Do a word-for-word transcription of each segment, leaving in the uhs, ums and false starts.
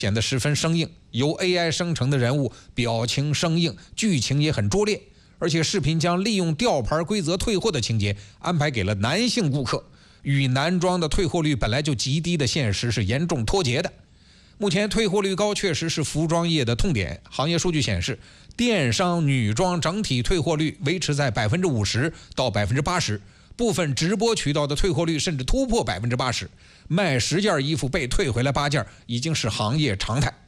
显得十分生硬，由 A I 生成的人物表情生硬，剧情也很拙劣，而且视频将利用吊牌规则退货的情节安排给了男性顾客，与男装的退货率本来就极低的现实是严重脱节的。目前退货率高确实是服装业的痛点，行业数据显示，电商女装整体退货率维持在百分之五十到百分之八十，部分直播渠道的退货率甚至突破百分之八十，卖十件衣服被退回来八件，已经是行业常态。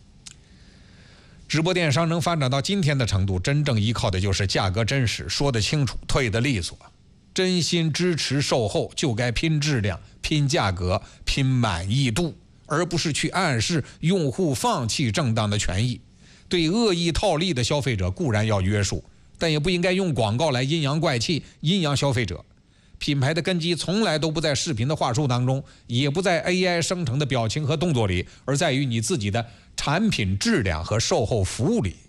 直播电商能发展到今天的程度，真正依靠的就是价格真实，说得清楚，退得利索。真心支持售后，就该拼质量、拼价格、拼满意度，而不是去暗示用户放弃正当的权益。对恶意套利的消费者固然要约束，但也不应该用广告来阴阳怪气、阴阳消费者。品牌的根基从来都不在视频的话术当中，也不在 A I 生成的表情和动作里，而在于你自己的产品质量和售后服务里。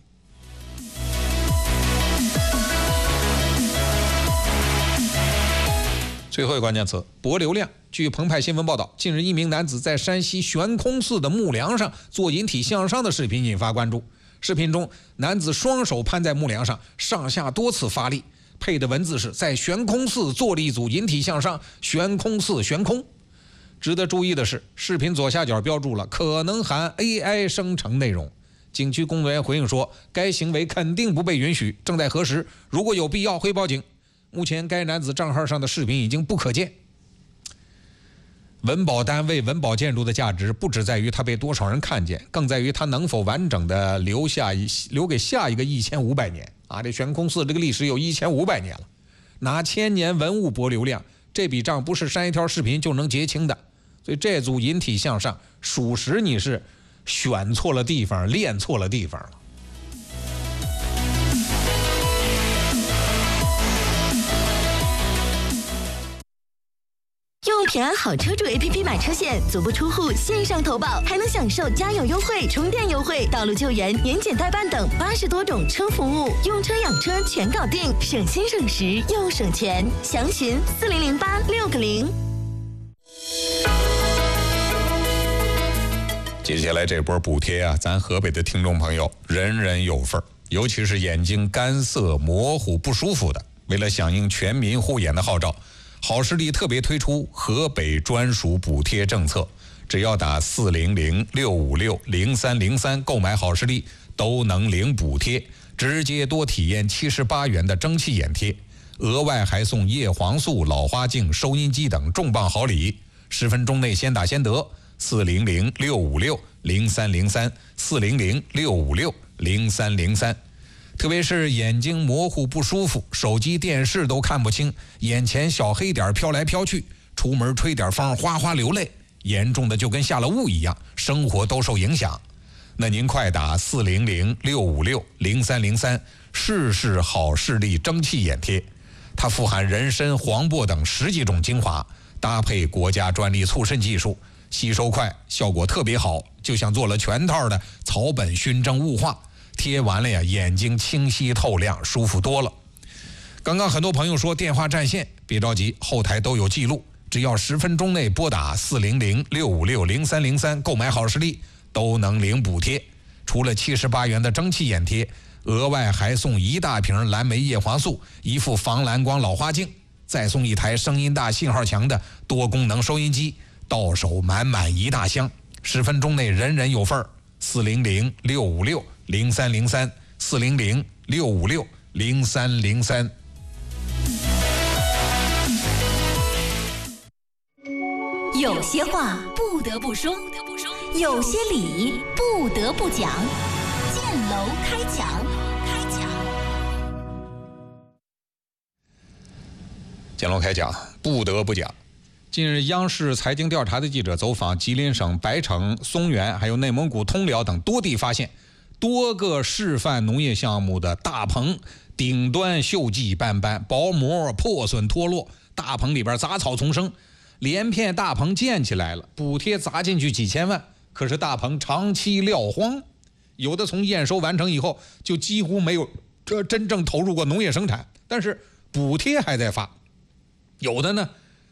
最后一个关键词：博流量。据澎湃新闻报道，近日一名男子在山西悬空寺的木梁上做引体向上的视频引发关注。视频中，男子双手攀在木梁上，上下多次发力，配的文字是在悬空寺做了一组引体向上，悬空寺悬空。值得注意的是，视频左下角标注了可能含 A I 生成内容。景区工作人员回应说，该行为肯定不被允许，正在核实，如果有必要会报警。目前该男子账号上的视频已经不可见。文保单位、文保建筑的价值不只在于它被多少人看见，更在于它能否完整的留下留给下一个一千五百年啊！这悬空寺这个历史有一千五百年了，拿千年文物博流量，这笔账不是删一条视频就能结清的。所以这组引体向上，属实你是选错了地方，练错了地方了。 用平安好车主 A P P 买车险，足不出户线上投保，还能享受加油优惠、充电优惠、道路救援、年检代办等八十多种车服务，用车养车全搞定，省心省时又省钱。详询四零零八六个零。 接下来这波补贴啊，咱河北的听众朋友人人有份，尤其是眼睛干涩、模糊、不舒服的，为了响应全民护眼的号召，好视力特别推出河北专属补贴政策，只要打四零零六五六零三零三购买好视力，都能领补贴，直接多体验七十八元的蒸汽眼贴，额外还送叶黄素、老花镜、收音机等重磅好礼，十分钟内先打先得。四零零六五六零三零三，四零零六五六零三零三。特别是眼睛模糊不舒服，手机电视都看不清，眼前小黑点飘来飘去，出门吹点风哗哗流泪，严重的就跟下了雾一样，生活都受影响。那您快打四零零六五六零三零三，试试好视力蒸汽眼贴，它富含人参、黄柏等十几种精华，搭配国家专利促渗技术，吸收快，效果特别好，就像做了全套的草本熏蒸雾化，贴完了呀，眼睛清晰透亮，舒服多了。刚刚很多朋友说电话占线，别着急，后台都有记录，只要十分钟内拨打四零零六五六零三零三购买好视力，都能领补贴。除了七十八元的蒸汽眼贴，额外还送一大瓶蓝莓叶黄素，一副防蓝光老花镜，再送一台声音大、信号强的多功能收音机，到手满满一大箱，十分钟内人人有份儿。四零零六五六零三零三，四零零六五六零三零三。 有些话不得不说，有些理不得不讲。建楼开讲，开讲。 建楼开讲，不得不讲。近日，央视财经调查的记者走访吉林省白城、松原，还有内蒙古通辽等多地，发现多个示范农业项目的大棚顶端锈迹斑斑，薄膜破损脱落，大棚里边杂草丛生，连片大棚建起来了，补贴砸进去几千万，可是大棚长期撂荒，有的从验收完成以后就几乎没有这真正投入过农业生产，但是补贴还在发，有的呢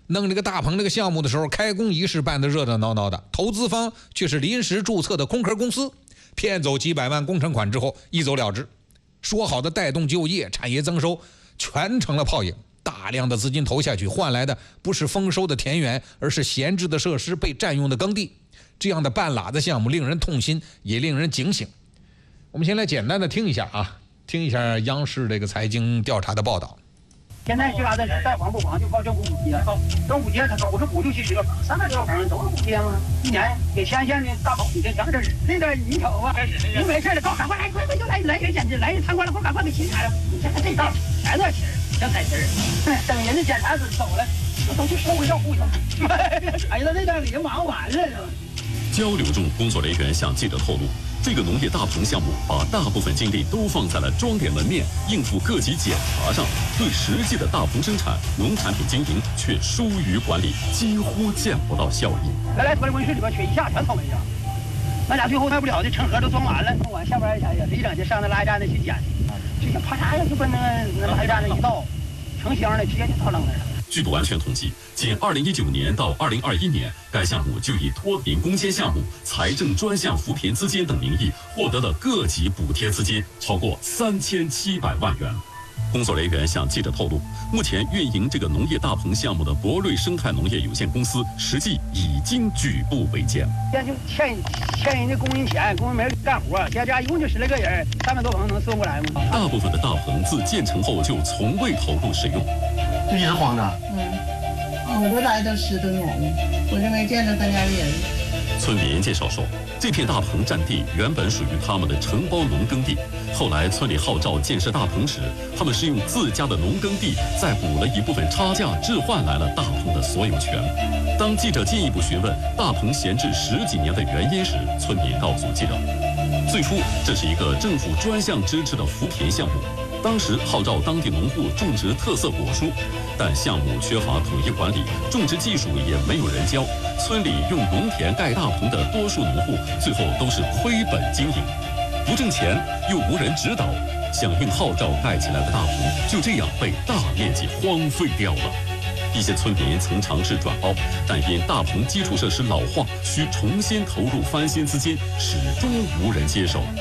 弄这个大棚这个项目的时候，开工仪式办得热热闹闹的，投资方却是临时注册的空壳公司，骗走几百万工程款之后一走了之。说好的带动就业、产业增收，全成了泡影。大量的资金投下去，换来的不是丰收的田园，而是闲置的设施、被占用的耕地。这样的半拉子项目令人痛心，也令人警醒。我们先来简单的听一下啊，听一下央视这个财经调查的报道。 现在最大的是贷款不还就靠政府补贴，政府补贴他都是补六七十个，三百多个房都是补贴吗？一年给前线的大棚补贴全是那个你瞅啊，你没事了，赶快来，快快就来来人检查，来人参观了，快赶快给清查了。你看看这道全都是小彩旗儿，等人家检查走了，都去收回到户去。哎呀，那段已经忙完了。 交流中，工作人员向记者透露，这个农业大棚项目把大部分精力都放在了装点门面、应付各级检查上，对实际的大棚生产、农产品经营却疏于管理，几乎见不到效益。 来来，脱离温室里边去，一下全草莓上，那俩最后卖不了的成盒都装完了，装完下边也是一整就上那垃圾站那去捡去，直接啪嚓就奔那个那垃圾站那一倒，成箱的直接就套扔那了。 据不完全统计，仅二零一九年到二零二一年，该项目就以脱贫攻坚项目、财政专项扶贫资金等名义，获得了各级补贴资金超过三千七百万元。工作人员向记者透露，目前运营这个农业大棚项目的博瑞生态农业有限公司，实际已经举步维艰。 现在就欠欠人家工人钱，工人没人干活，家家一共就十来个人，三百多棚能送过来吗？ 大部分的大棚自建成后就从未投入使用， 就一直荒着。 嗯，我都来都十多年了，我就没见着咱家人。 村民介绍说，这片大棚占地原本属于他们的承包农耕地，后来村里号召建设大棚时，他们是用自家的农耕地再补了一部分差价，置换来了大棚的所有权。当记者进一步询问大棚闲置十几年的原因时，村民告诉记者，最初这是一个政府专项支持的扶贫项目，当时号召当地农户种植特色果蔬，但项目缺乏统一管理，种植技术也没有人教，村里用农田盖大棚的多数农户最后都是亏本经营，不挣钱又无人指导，响应号召盖起来的大棚就这样被大面积荒废掉了。一些村民曾尝试转包，但因大棚基础设施老化，需重新投入翻新资金，始终无人接手。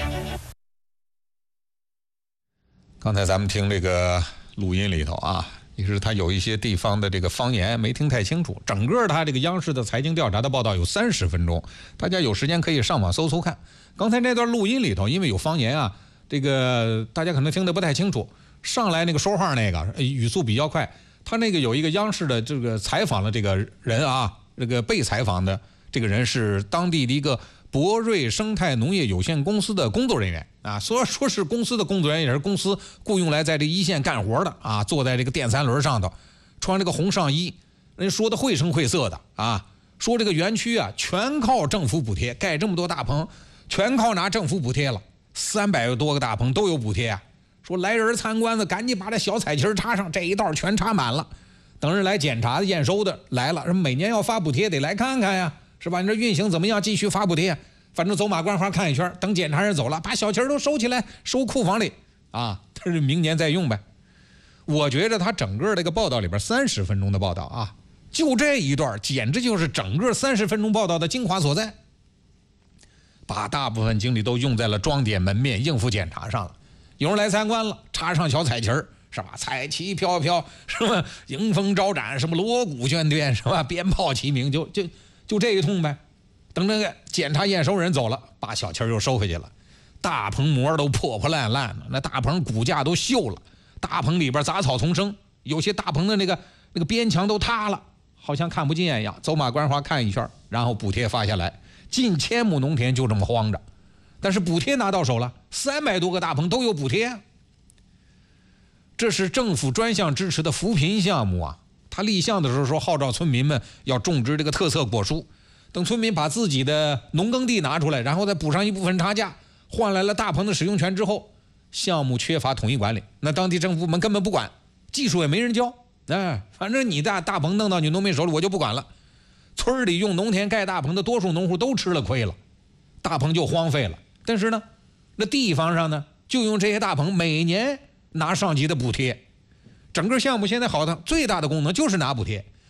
刚才咱们听这个录音里头啊，也是他有一些地方的这个方言没听太清楚。整个他这个央视的财经调查的报道有三十分钟，大家有时间可以上网搜搜看。刚才那段录音里头，因为有方言啊，这个大家可能听得不太清楚。上来那个说话那个语速比较快，他那个有一个央视的这个采访的这个人啊，这个被采访的这个人是当地的一个博瑞生态农业有限公司的工作人员啊，虽然说是公司的工作人员，也是公司雇用来在这一线干活的啊，坐在这个电三轮上头，穿这个红上衣，人说的绘声绘色的啊，说这个园区啊全靠政府补贴，盖这么多大棚，全靠拿政府补贴了，三百多个大棚都有补贴啊。说来人参观的赶紧把这小彩旗插上，这一道全插满了，等人来检查的验收的来了，每年要发补贴得来看看呀，是吧？你这运行怎么样？继续发补贴，反正走马观花看一圈，等检查人走了，把小旗都收起来，收库房里啊，他是明年再用呗。我觉得他整个这个报道里边三十分钟的报道啊，就这一段简直就是整个三十分钟报道的精华所在，把大部分精力都用在了装点门面、应付检查上了。有人来参观了，插上小彩旗儿，是吧？彩旗飘飘，什么迎风招展，什么锣鼓喧天，是吧？鞭炮齐鸣，就就就这一通呗。等这个检查验收人走了，把小旗儿又收回去了。大棚膜都破破烂烂的，那大棚骨架都锈了，大棚里边杂草丛生，有些大棚的那个那个边墙都塌了，好像看不见一样。走马观花看一圈，然后补贴发下来，近千亩农田就这么荒着。但是补贴拿到手了，三百多个大棚都有补贴，这是政府专项支持的扶贫项目啊。他立项的时候说号召村民们要种植这个特色果蔬，等村民把自己的农耕地拿出来，然后再补上一部分差价，换来了大棚的使用权之后，项目缺乏统一管理，那当地政府们根本不管，技术也没人教，哎，反正你大大棚弄到你农民手里我就不管了。村里用农田盖大棚的多数农户都吃了亏了，大棚就荒废了。但是呢，那地方上呢，就用这些大棚每年拿上级的补贴，整个项目现在好的最大的功能就是拿补贴，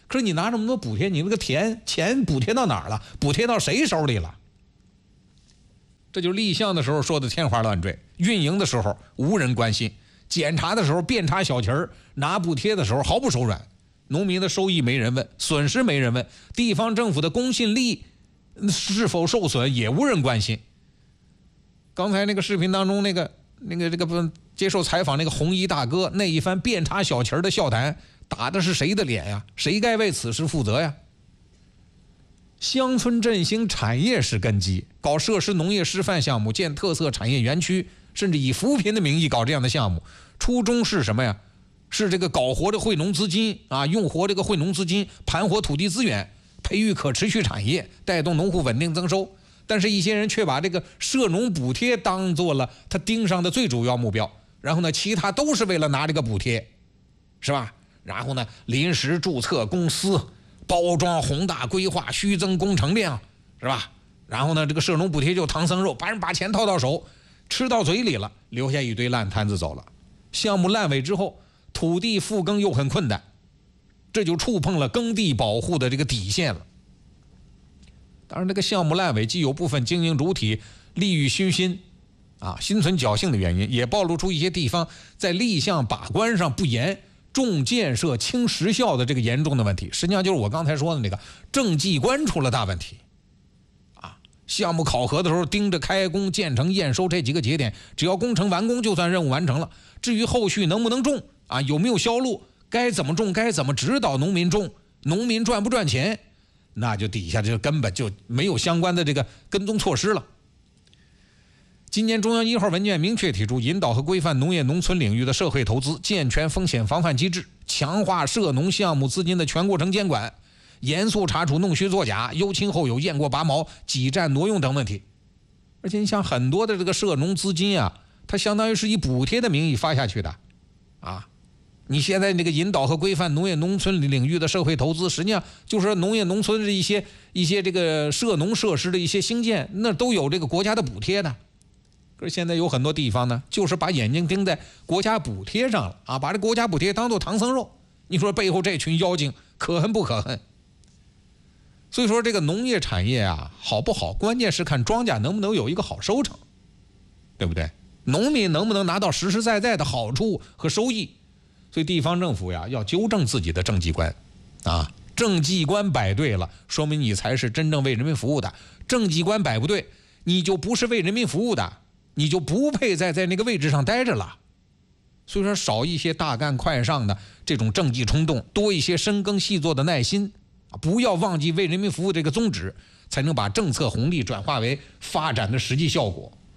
可是你拿这么多补贴，你那个钱钱补贴到哪儿了？补贴到谁手里了？这就立项的时候说的天花乱坠，运营的时候无人关心，检查的时候遍插小旗儿，拿补贴的时候毫不手软。农民的收益没人问，损失没人问，地方政府的公信力是否受损也无人关心。刚才那个视频当中，那个那个这个不接受采访那个红衣大哥那一番遍插小旗儿的笑谈，打的是谁的脸呀？谁该为此事负责呀？乡村振兴产业是根基，搞设施农业示范项目，建特色产业园区，甚至以扶贫的名义搞这样的项目，初衷是什么呀？是这个搞活这惠农资金啊，用活这个惠农资金，盘活土地资源，培育可持续产业，带动农户稳定增收。但是，一些人却把这个涉农补贴当做了他盯上的最主要目标，然后呢，其他都是为了拿这个补贴，是吧？然后呢，临时注册公司，包装宏大规划，虚增工程量，是吧？然后呢，这个涉农补贴就唐僧肉，把人把钱掏到手，吃到嘴里了，留下一堆烂摊子走了。项目烂尾之后，土地复耕又很困难，这就触碰了耕地保护的这个底线了。当然，这个项目烂尾既有部分经营主体利欲熏心啊，心存侥幸的原因，也暴露出一些地方在立项把关上不严，重建设轻实效的这个严重的问题。实际上就是我刚才说的那个政绩关出了大问题啊。项目考核的时候盯着开工、建成、验收这几个节点，只要工程完工就算任务完成了。至于后续能不能种啊，有没有销路，该怎么种，该怎么指导农民种，农民赚不赚钱，那就底下就根本就没有相关的这个跟踪措施了。今年中央一号文件明确提出，引导和规范农业农村领域的社会投资，健全风险防范机制，强化涉农项目资金的全过程监管，严肃查处弄虚作假、优亲后有、验过拔毛、挤占挪用等问题。而且你像很多的这个涉农资金啊，它相当于是以补贴的名义发下去的啊。你现在这个引导和规范农业农村领域的社会投资，实际上就是农业农村的一些一些这个涉农设施的一些兴建，那都有这个国家的补贴的。可是现在有很多地方呢，就是把眼睛盯在国家补贴上了啊，把这国家补贴当做唐僧肉。你说背后这群妖精可恨不可恨？所以说这个农业产业啊，好不好，关键是看庄稼能不能有一个好收成，对不对？农民能不能拿到实实在在的好处和收益？所以地方政府呀，要纠正自己的政绩观啊，政绩观摆对了，说明你才是真正为人民服务的；政绩观摆不对，你就不是为人民服务的，你就不配再在那个位置上待着了。所以说，少一些大干快上的这种政绩冲动，多一些深耕细作的耐心啊！不要忘记为人民服务这个宗旨，才能把政策红利转化为发展的实际效果。